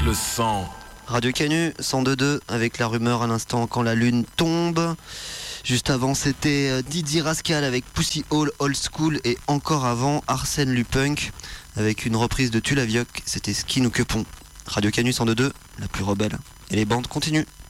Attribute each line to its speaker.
Speaker 1: le sang.
Speaker 2: Radio Canu 102.2 avec la rumeur à l'instant quand la lune tombe. Juste avant c'était Didi Rascal avec Pussy Hall Old School et encore avant Arsène Lupunk avec une reprise de Tulavioc, c'était Skin ou Quepon. Radio Canu 102.2, la plus rebelle. Et les bandes continuent.